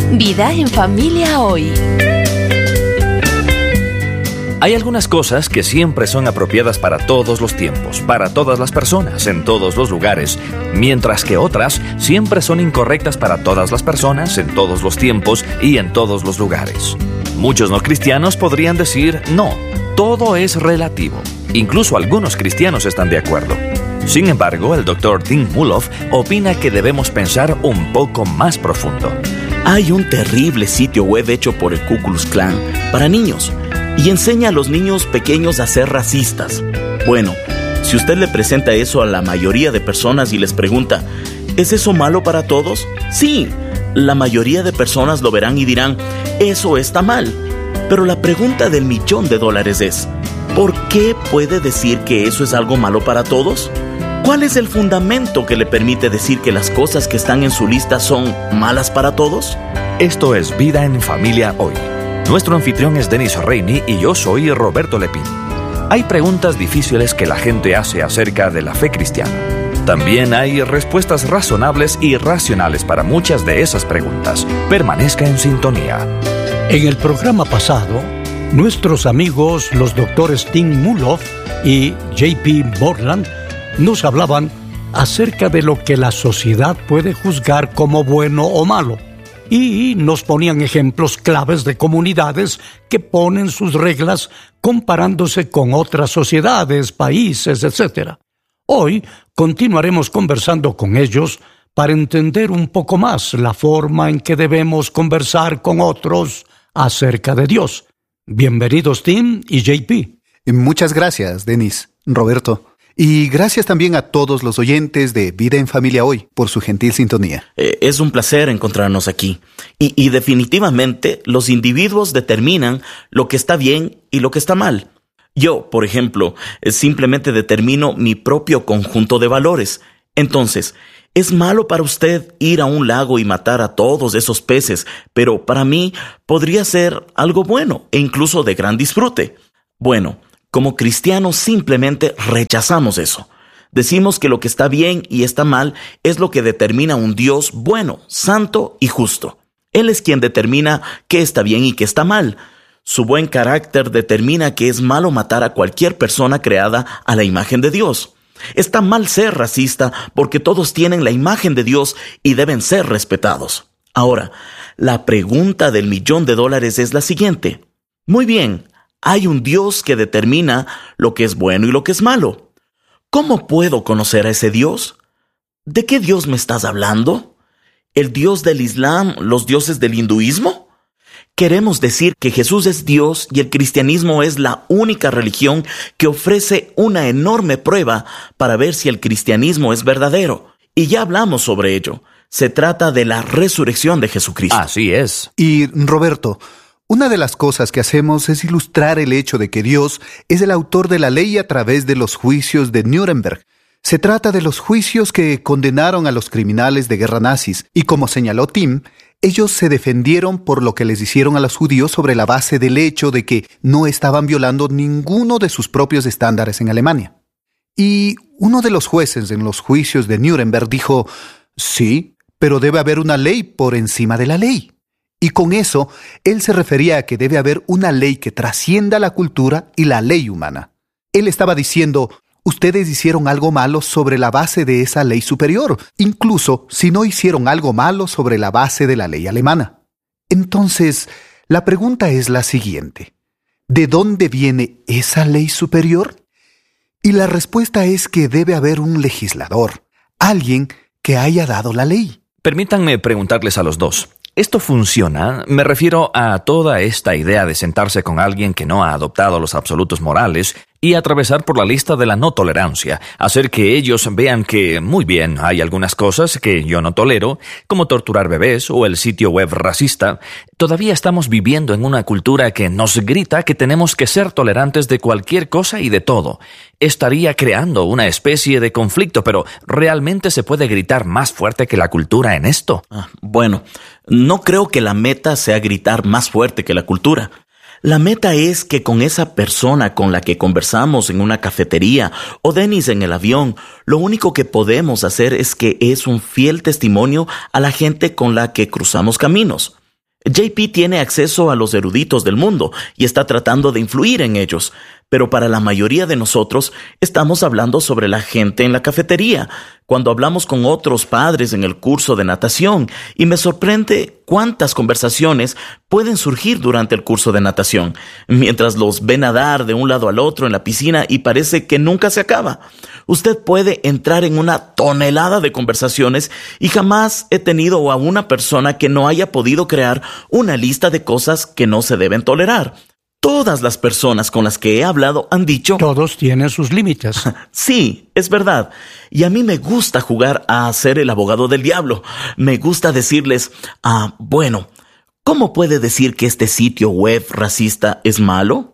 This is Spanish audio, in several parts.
Vida en Familia Hoy. Hay algunas cosas que siempre son apropiadas para todos los tiempos, para todas las personas, en todos los lugares, mientras que otras siempre son incorrectas para todas las personas, en todos los tiempos y en todos los lugares. Muchos no cristianos podrían decir, no, todo es relativo. Incluso algunos cristianos están de acuerdo. Sin embargo, el Dr. Tim Mulov opina que debemos pensar un poco más profundo. Hay un terrible sitio web hecho por el Ku Klux Klan para niños y enseña a los niños pequeños a ser racistas. Bueno, si usted le presenta eso a la mayoría de personas y les pregunta, ¿es eso malo para todos? Sí, la mayoría de personas lo verán y dirán, eso está mal. Pero la pregunta del $1,000,000 es, ¿por qué puede decir que eso es algo malo para todos? ¿Cuál es el fundamento que le permite decir que las cosas que están en su lista son malas para todos? Esto es Vida en Familia Hoy. Nuestro anfitrión es Dennis Rainey y yo soy Roberto Lepín. Hay preguntas difíciles que la gente hace acerca de la fe cristiana. También hay respuestas razonables y racionales para muchas de esas preguntas. Permanezca en sintonía. En el programa pasado, nuestros amigos los doctores Tim Mulov y J.P. Borland nos hablaban acerca de lo que la sociedad puede juzgar como bueno o malo. Y nos ponían ejemplos claves de comunidades que ponen sus reglas comparándose con otras sociedades, países, etc. Hoy continuaremos conversando con ellos para entender un poco más la forma en que debemos conversar con otros acerca de Dios. Bienvenidos Tim y JP. Muchas gracias, Dennis, Roberto. Y gracias también a todos los oyentes de Vida en Familia Hoy por su gentil sintonía. Es un placer encontrarnos aquí. Y definitivamente los individuos determinan lo que está bien y lo que está mal. Yo, por ejemplo, simplemente determino mi propio conjunto de valores. Entonces, es malo para usted ir a un lago y matar a todos esos peces, pero para mí podría ser algo bueno e incluso de gran disfrute. Bueno, como cristianos simplemente rechazamos eso. Decimos que lo que está bien y está mal es lo que determina un Dios bueno, santo y justo. Él es quien determina qué está bien y qué está mal. Su buen carácter determina que es malo matar a cualquier persona creada a la imagen de Dios. Está mal ser racista porque todos tienen la imagen de Dios y deben ser respetados. Ahora, la pregunta del $1,000,000 es la siguiente. Muy bien, hay un Dios que determina lo que es bueno y lo que es malo. ¿Cómo puedo conocer a ese Dios? ¿De qué Dios me estás hablando? ¿El Dios del Islam, los dioses del hinduismo? Queremos decir que Jesús es Dios y el cristianismo es la única religión que ofrece una enorme prueba para ver si el cristianismo es verdadero. Y ya hablamos sobre ello. Se trata de la resurrección de Jesucristo. Así es. Y Roberto, una de las cosas que hacemos es ilustrar el hecho de que Dios es el autor de la ley a través de los juicios de Nuremberg. Se trata de los juicios que condenaron a los criminales de guerra nazis, y como señaló Tim, ellos se defendieron por lo que les hicieron a los judíos sobre la base del hecho de que no estaban violando ninguno de sus propios estándares en Alemania. Y uno de los jueces en los juicios de Nuremberg dijo, sí, pero debe haber una ley por encima de la ley. Y con eso, él se refería a que debe haber una ley que trascienda la cultura y la ley humana. Él estaba diciendo, ustedes hicieron algo malo sobre la base de esa ley superior, incluso si no hicieron algo malo sobre la base de la ley alemana. Entonces, la pregunta es la siguiente. ¿De dónde viene esa ley superior? Y la respuesta es que debe haber un legislador, alguien que haya dado la ley. Permítanme preguntarles a los dos. ¿Esto funciona? Me refiero a toda esta idea de sentarse con alguien que no ha adoptado los absolutos morales y atravesar por la lista de la no tolerancia, hacer que ellos vean que, muy bien, hay algunas cosas que yo no tolero, como torturar bebés o el sitio web racista. Todavía estamos viviendo en una cultura que nos grita que tenemos que ser tolerantes de cualquier cosa y de todo. Estaría creando una especie de conflicto, pero ¿realmente se puede gritar más fuerte que la cultura en esto? Bueno, no creo que la meta sea gritar más fuerte que la cultura. La meta es que con esa persona con la que conversamos en una cafetería o Dennis en el avión, lo único que podemos hacer es que es un fiel testimonio a la gente con la que cruzamos caminos. JP tiene acceso a los eruditos del mundo y está tratando de influir en ellos, pero para la mayoría de nosotros estamos hablando sobre la gente en la cafetería, cuando hablamos con otros padres en el curso de natación, y me sorprende cuántas conversaciones pueden surgir durante el curso de natación, mientras los ve nadar de un lado al otro en la piscina y parece que nunca se acaba. Usted puede entrar en una tonelada de conversaciones y jamás he tenido a una persona que no haya podido crear una lista de cosas que no se deben tolerar. Todas las personas con las que he hablado han dicho... Todos tienen sus límites. Sí, es verdad. Y a mí me gusta jugar a ser el abogado del diablo. Me gusta decirles, bueno, ¿cómo puede decir que este sitio web racista es malo?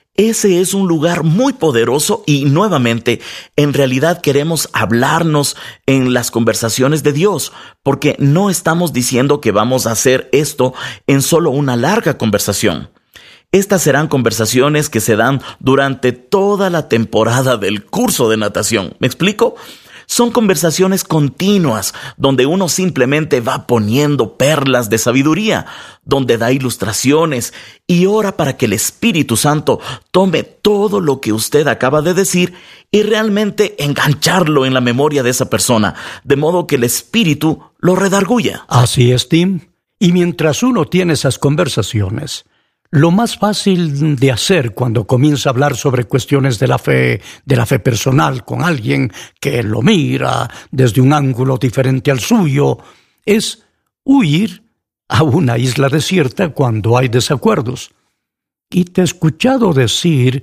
Ese es un lugar muy poderoso y, nuevamente, en realidad queremos hablarnos en las conversaciones de Dios, porque no estamos diciendo que vamos a hacer esto en solo una larga conversación. Estas serán conversaciones que se dan durante toda la temporada del curso de natación. ¿Me explico? Son conversaciones continuas, donde uno simplemente va poniendo perlas de sabiduría, donde da ilustraciones y ora para que el Espíritu Santo tome todo lo que usted acaba de decir y realmente engancharlo en la memoria de esa persona, de modo que el Espíritu lo redarguya. Así es, Tim. Y mientras uno tiene esas conversaciones, lo más fácil de hacer cuando comienza a hablar sobre cuestiones de la fe personal con alguien que lo mira desde un ángulo diferente al suyo, es huir a una isla desierta cuando hay desacuerdos. Y te he escuchado decir,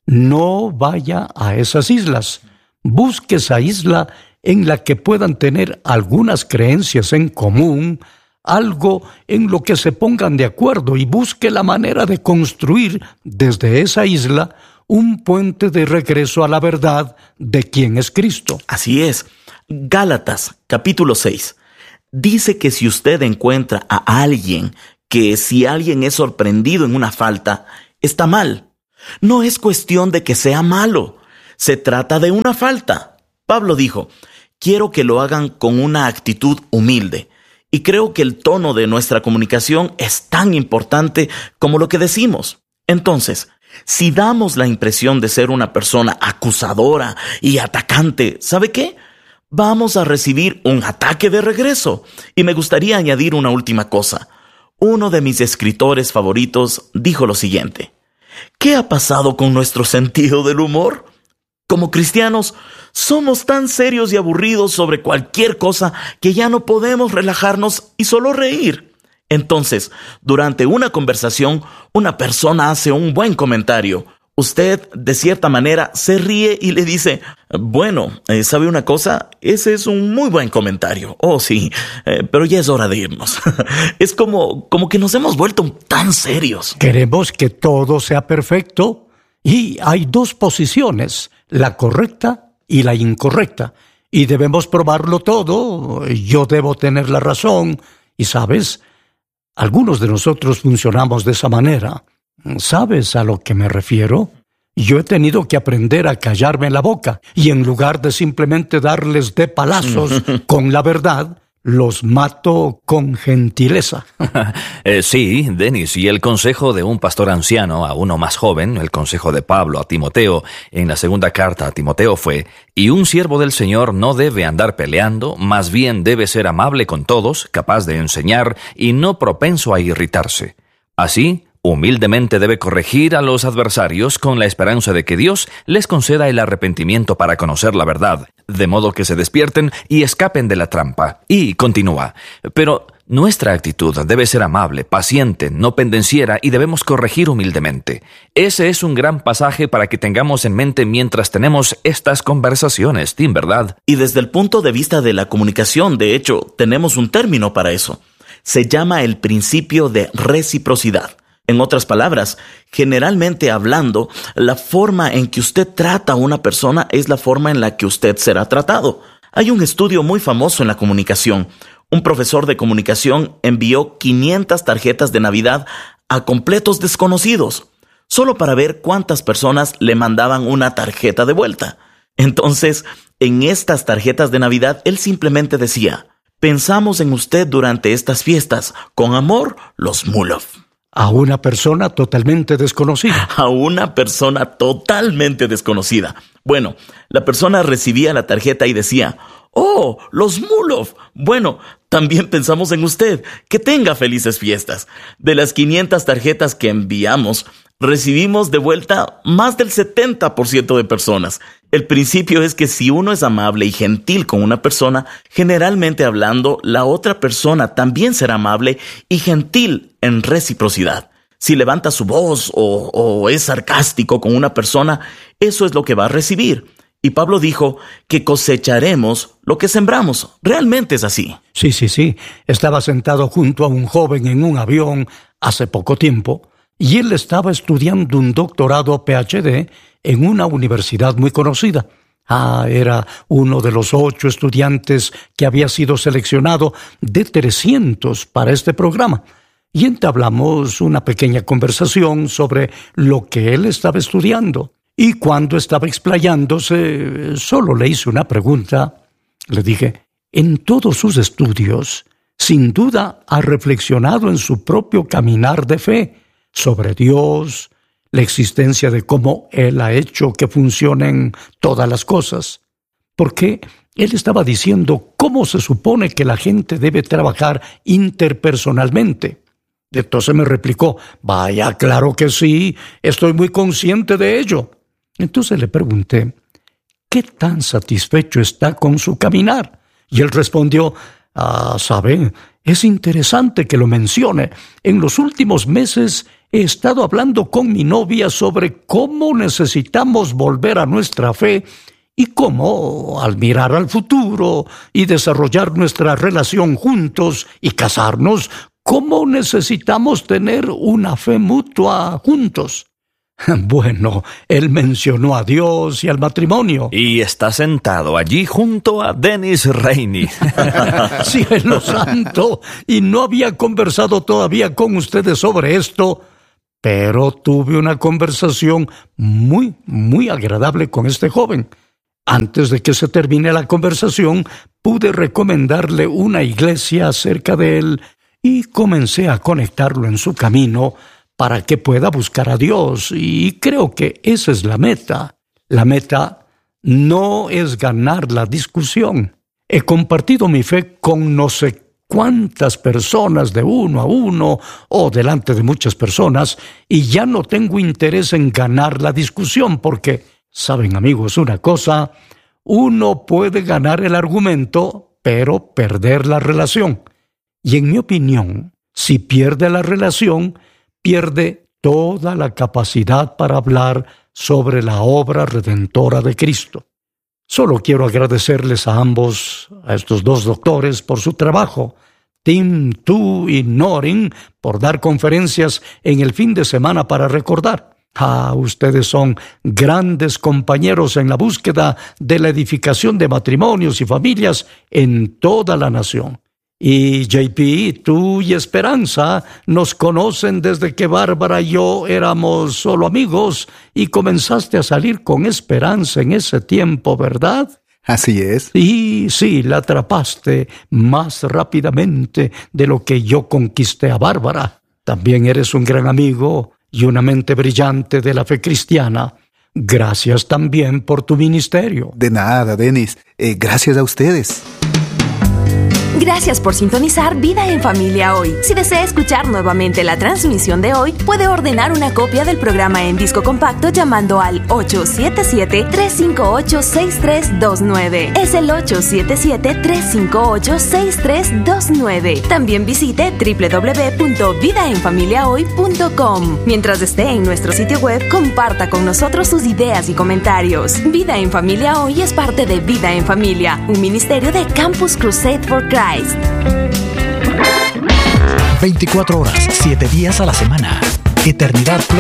no vaya a esas islas. Busque esa isla en la que puedan tener algunas creencias en común, algo en lo que se pongan de acuerdo, y busque la manera de construir desde esa isla un puente de regreso a la verdad de quién es Cristo. Así es. Gálatas, capítulo 6. Dice que si usted encuentra a alguien, que si alguien es sorprendido en una falta, está mal. No es cuestión de que sea malo. Se trata de una falta. Pablo dijo, quiero que lo hagan con una actitud humilde. Y creo que el tono de nuestra comunicación es tan importante como lo que decimos. Entonces, si damos la impresión de ser una persona acusadora y atacante, ¿sabe qué? Vamos a recibir un ataque de regreso. Y me gustaría añadir una última cosa. Uno de mis escritores favoritos dijo lo siguiente: ¿qué ha pasado con nuestro sentido del humor? Como cristianos, somos tan serios y aburridos sobre cualquier cosa que ya no podemos relajarnos y solo reír. Entonces, durante una conversación, una persona hace un buen comentario. Usted, de cierta manera, se ríe y le dice, bueno, ¿sabe una cosa? Ese es un muy buen comentario. Oh, sí, pero ya es hora de irnos. Es como que nos hemos vuelto tan serios. Queremos que todo sea perfecto. Y hay dos posiciones, la correcta y la incorrecta. Y debemos probarlo todo. Yo debo tener la razón. Y ¿sabes? Algunos de nosotros funcionamos de esa manera. ¿Sabes a lo que me refiero? Yo he tenido que aprender a callarme la boca. Y en lugar de simplemente darles de palazos con la verdad, los mato con gentileza. Sí, Dennis, y el consejo de un pastor anciano a uno más joven, el consejo de Pablo a Timoteo, en la segunda carta a Timoteo fue, y un siervo del Señor no debe andar peleando, más bien debe ser amable con todos, capaz de enseñar y no propenso a irritarse. Así, humildemente debe corregir a los adversarios con la esperanza de que Dios les conceda el arrepentimiento para conocer la verdad, de modo que se despierten y escapen de la trampa. Y continúa, pero nuestra actitud debe ser amable, paciente, no pendenciera y debemos corregir humildemente. Ese es un gran pasaje para que tengamos en mente mientras tenemos estas conversaciones, Tim, ¿verdad? Y desde el punto de vista de la comunicación, de hecho, tenemos un término para eso. Se llama el principio de reciprocidad. En otras palabras, generalmente hablando, la forma en que usted trata a una persona es la forma en la que usted será tratado. Hay un estudio muy famoso en la comunicación. Un profesor de comunicación envió 500 tarjetas de Navidad a completos desconocidos, solo para ver cuántas personas le mandaban una tarjeta de vuelta. Entonces, en estas tarjetas de Navidad, él simplemente decía, Pensamos en usted durante estas fiestas. Con amor, los Mulov. A una persona totalmente desconocida. A una persona totalmente desconocida. Bueno, la persona recibía la tarjeta y decía: ¡Oh, los Mulov! Bueno, también pensamos en usted. Que tenga felices fiestas. De las 500 tarjetas que enviamos, recibimos de vuelta más del 70% de personas. El principio es que si uno es amable y gentil con una persona, generalmente hablando, la otra persona también será amable y gentil en reciprocidad. Si levanta su voz o es sarcástico con una persona, eso es lo que va a recibir. Y Pablo dijo que cosecharemos lo que sembramos. Realmente es así. Sí. Estaba sentado junto a un joven en un avión hace poco tiempo y él estaba estudiando un doctorado PhD en una universidad muy conocida. Era uno de los 8 estudiantes que había sido seleccionado de 300 para este programa. Y entablamos una pequeña conversación sobre lo que él estaba estudiando. Y cuando estaba explayándose, solo le hice una pregunta. Le dije: en todos sus estudios, sin duda ha reflexionado en su propio caminar de fe sobre Dios, la existencia de cómo Él ha hecho que funcionen todas las cosas. Porque él estaba diciendo cómo se supone que la gente debe trabajar interpersonalmente. Entonces me replicó: vaya, claro que sí, estoy muy consciente de ello. Entonces le pregunté: ¿qué tan satisfecho está con su caminar? Y él respondió: ¿sabe? Es interesante que lo mencione. En los últimos meses he estado hablando con mi novia sobre cómo necesitamos volver a nuestra fe y cómo, al mirar al futuro y desarrollar nuestra relación juntos y casarnos, cómo necesitamos tener una fe mutua juntos. Bueno, él mencionó a Dios y al matrimonio. Y está sentado allí junto a Dennis Rainey. ¡Cielo santo! Y no había conversado todavía con ustedes sobre esto, pero tuve una conversación muy agradable con este joven. Antes de que se termine la conversación, pude recomendarle una iglesia cerca de él y comencé a conectarlo en su camino para que pueda buscar a Dios, y creo que esa es la meta. La meta no es ganar la discusión. He compartido mi fe con no sé cuántas personas de uno a uno o delante de muchas personas, y ya no tengo interés en ganar la discusión porque, saben amigos una cosa, uno puede ganar el argumento, pero perder la relación. Y en mi opinión, si pierde la relación, pierde toda la capacidad para hablar sobre la obra redentora de Cristo. Solo quiero agradecerles a ambos, a estos 2 doctores, por su trabajo. Tim, tú y Norin, por dar conferencias en el fin de semana para recordar. Ustedes son grandes compañeros en la búsqueda de la edificación de matrimonios y familias en toda la nación. Y JP, tú y Esperanza nos conocen desde que Bárbara y yo éramos solo amigos y comenzaste a salir con Esperanza en ese tiempo, ¿verdad? Así es. Y sí, la atrapaste más rápidamente de lo que yo conquisté a Bárbara. También eres un gran amigo y una mente brillante de la fe cristiana. Gracias también por tu ministerio. De nada, Dennis. Gracias a ustedes. Gracias por sintonizar Vida en Familia hoy. Si desea escuchar nuevamente la transmisión de hoy, puede ordenar una copia del programa en disco compacto llamando al 877-358-6329. Es el 877-358-6329. También visite www.vidaenfamiliahoy.com. Mientras esté en nuestro sitio web, comparta con nosotros sus ideas y comentarios. Vida en Familia hoy es parte de Vida en Familia, un ministerio de Campus Crusade for Christ. 24 horas, 7 días a la semana.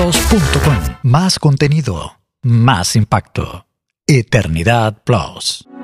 EternidadPlus.com. Más contenido, más impacto. Eternidad Plus.